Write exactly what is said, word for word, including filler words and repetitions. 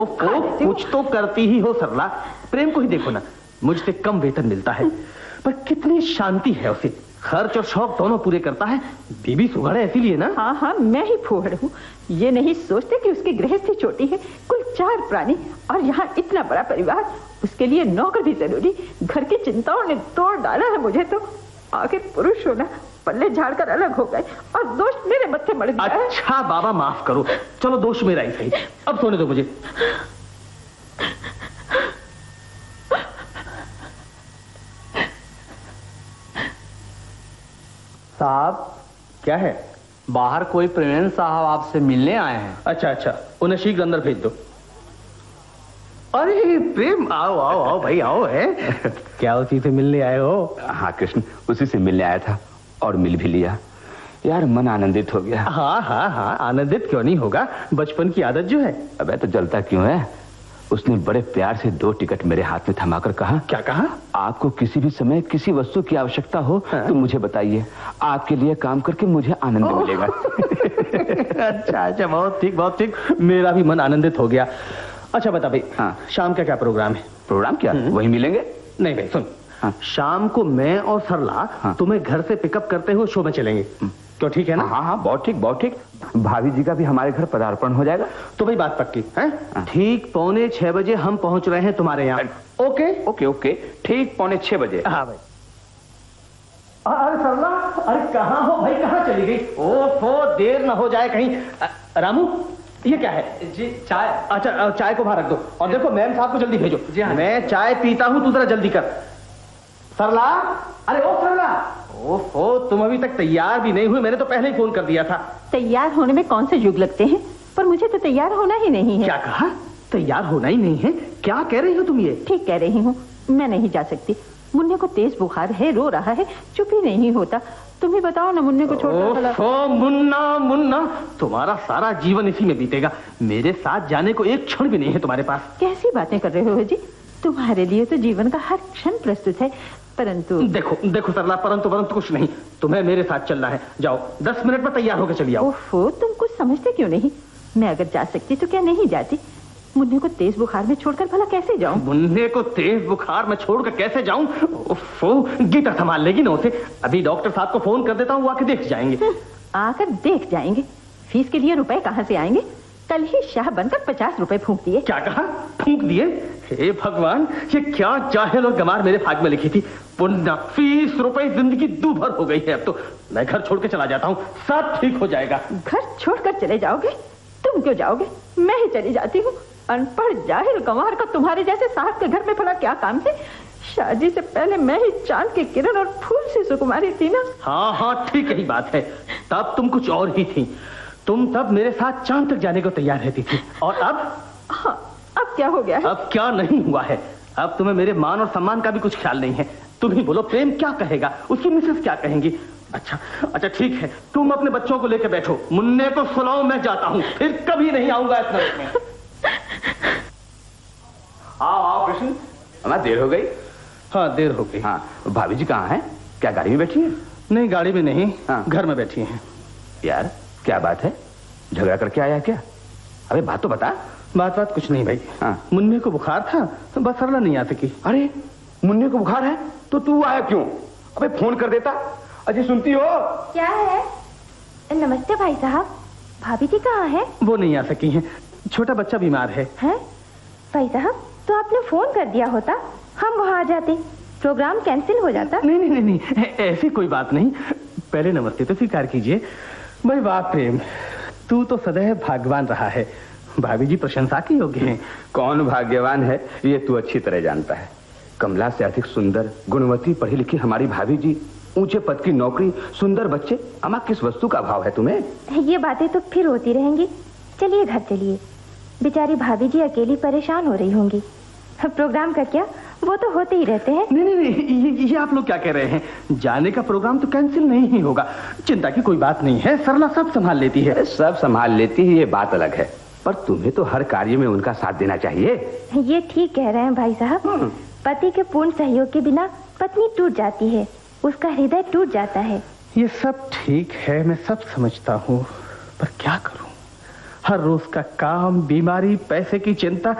ओ, कुछ तो करती ही हो सरला। प्रेम को ही देखो ना, मुझसे कम वेतन मिलता है पर कितनी शांति है उसे। खर्च और शौक दोनों पूरे करता है। बीबी सुघड़ है इसीलिए ना। हाँ हाँ, मैं ही फूहड़ हूँ। ये नहीं सोचते कि उसकी गृहस्थी छोटी है, कुल चार प्राणी और यहाँ इतना बड़ा परिवार, उसके लिए नौकर भी जरूरी। घर की चिंताओं ने तोड़ डाला है मुझे तो। आखिर पुरुष होना पल्ले झाड़कर अलग हो गए और दोष मेरे मत्थे मर गया है। अच्छा बाबा माफ करो, चलो दोष मेरा ही सही। अब सोने दो मुझे। साहब क्या है? बाहर कोई प्रेमेंद्र साहब आपसे मिलने आए हैं। अच्छा अच्छा, उन्हें शीघ्र अंदर भेज दो। अरे प्रेम, आओ आओ आओ भाई आओ। है क्या उसी से मिलने आए हो? हाँ कृष्ण, उसी से मिलने आया था और मिल भी लिया। यार मन आनंदित हो गया। हाँ हाँ हाँ, आनंदित क्यों नहीं होगा, बचपन की आदत जो है। अबे तो जलता क्यों है? उसने बड़े प्यार से दो टिकट मेरे हाथ में थमाकर कहा। क्या कहा? आपको किसी भी समय किसी वस्तु की आवश्यकता हो हाँ? तो मुझे बताइए, आपके लिए काम करके मुझे आनंद मिलेगा। अच्छा अच्छा, बहुत ठीक बहुत ठीक, मेरा भी मन आनंदित हो गया। अच्छा बता भाई, हाँ शाम का क्या प्रोग्राम है? प्रोग्राम क्या, वही मिलेंगे? नहीं भाई सुन, हाँ? शाम को मैं और सरला हाँ? तुम्हें घर से पिकअप करते हुए शो में चलेंगे। तो ठीक है ना? हाँ हाँ बहुत ठीक बहुत ठीक। भाभी जी का भी हमारे घर पदार्पण हो जाएगा। तो भाई बात पक्की है? ठीक पौने छह बजे हम पहुंच रहे हैं तुम्हारे यहाँ। ओके ओके ओके, ठीक पौने छह बजे। हाँ भाई। अरे सरला, अरे कहाँ हो भाई, कहाँ चली गई? ओफो, देर ना हो जाए कहीं। रामू ये क्या है? जी चाय। अच्छा चाय को बाहर रख दो और देखो मैम साहब को जल्दी भेजो। जी हाँ। मैं चाय पीता हूँ, तू जरा जल्दी कर। सरला, अरे ओ सरला, ओहो तुम अभी तक तैयार भी नहीं हुई, मैंने तो पहले ही फोन कर दिया था। तैयार होने में कौन से युग लगते हैं, पर मुझे तो तैयार होना ही नहीं है। क्या कहा? तैयार होना ही नहीं है? क्या कह रही हो तुम ये? ठीक कह रही हूँ, मैं नहीं जा सकती। मुन्ने को तेज बुखार है, रो रहा है, चुप ही नहीं होता। तुम ही बताओ ना, मुन्ने को छोड़कर। ओहो मुन्ना मुन्ना, तुम्हारा सारा जीवन इसी में बीतेगा। मेरे साथ जाने को एक क्षण भी नहीं है तुम्हारे पास। कैसी बातें कर रहे हो जी, तुम्हारे लिए तो जीवन का हर क्षण प्रस्तुत है, परंतु। देखो देखो सरला, परंतु परंतु कुछ नहीं, तुम्हें मेरे साथ चलना है। जाओ दस मिनट में तैयार होकर चली आओ। ओहो, तुम कुछ समझते क्यों नहीं? मैं अगर जा सकती तो क्या नहीं जाती? मुन्ने को तेज बुखार में छोड़कर भला कैसे जाऊं? मुन्ने को तेज बुखार में छोड़कर कैसे जाऊं? ओफो, गीता संभाल लेगी ना उसे। अभी डॉक्टर साहब को फोन कर देता हूँ, वो आके देख जाएंगे। आकर देख जाएंगे? फीस के लिए रुपए कहाँ से आएंगे? कल ही शाह बनकर पचास रुपए फूंक दिए। क्या कहा? फूंक दिए? हे भगवान, ये क्या जाहिल और गमार मेरे भाग में लिखी थी। पुण्य फीस रुपए, जिंदगी दूभर हो गई है। अब तो मैं घर छोड़ के चला जाता हूँ, सब ठीक हो जाएगा। घर छोड़कर चले जाओगे? तुम क्यों जाओगे, मैं ही चली जाती हूँ। अनपढ़ जाहिल गंवार का तुम्हारे जैसे साहब के घर में भला क्या काम है? शादी से पहले मैं ही चांद की किरण और फूल सी सुकुमारी थी ना। हाँ हाँ ठीक ही बात है, तब तुम कुछ और ही थी। तुम तब मेरे साथ चांद तक जाने को तैयार रहती थी, और अब? हाँ, अब क्या हो गया है? अब क्या नहीं हुआ है, अब तुम्हें मेरे मान और सम्मान का भी कुछ ख्याल नहीं है। तुम ही बोलो, प्रेम क्या कहेगा, उसकी मिसेस क्या कहेंगी? अच्छा अच्छा ठीक है, तुम अपने बच्चों को लेकर बैठो, मुन्ने को सुलाओ, मैं जाता हूँ, फिर कभी नहीं आऊंगा इस नरक में। आओ आओ कृष्ण, हमारी देर हो गई। हाँ देर हो गई। हाँ भाभी जी कहाँ हैं? क्या गाड़ी में बैठी हैं? नहीं गाड़ी में नहीं, हाँ। घर में बैठी हैं। यार क्या बात है, झगड़ा करके आया क्या? अबे बात तो बता। बात बात कुछ नहीं भाई, हाँ। मुन्ने को बुखार था तो बस सरला नहीं आ सकी। अरे मुन्ने को बुखार है तो तू आया क्यों? अबे फोन कर देता। अजी सुनती हो? क्या है? नमस्ते भाई साहब, भाभी जी कहाँ है? वो नहीं आ सकी हैं, छोटा बच्चा बीमार है। हैं? भाई साहब तो आपने फोन कर दिया होता, हम वहाँ आ जाते, प्रोग्राम कैंसिल हो जाता। नहीं नहीं नहीं, नहीं ऐसी कोई बात नहीं, पहले नमस्ते तो स्वीकार कीजिए। भाई वाह प्रेम, तू तो सदैव भाग्यवान रहा है, भाभी जी प्रशंसा के योग्य हैं। कौन भाग्यवान है ये तू अच्छी तरह जानता है। कमला से अधिक सुंदर, गुणवती, पढ़ी लिखी हमारी भाभी जी, ऊंचे पद की नौकरी, सुंदर बच्चे, अमा किस वस्तु का भाव है तुम्हें? ये बातें तो फिर होती रहेंगी, चलिए घर चलिए। बेचारी भाभी जी अकेली परेशान हो रही होंगी। प्रोग्राम का क्या, वो तो होते ही रहते हैं। नहीं नहीं नहीं, ये, ये आप लोग क्या कह रहे हैं? जाने का प्रोग्राम तो कैंसिल नहीं ही होगा, चिंता की कोई बात नहीं है, सरला सब संभाल लेती है। सब संभाल लेती है ये बात अलग है, पर तुम्हें तो हर कार्य में उनका साथ देना चाहिए। ये ठीक कह रहे हैं भाई साहब, पति के पूर्ण सहयोग के बिना पत्नी टूट जाती है, उसका हृदय टूट जाता है। ये सब ठीक है, मैं सब समझता हूँ, पर क्या करूँ? हर रोज का काम, बीमारी, पैसे की चिंता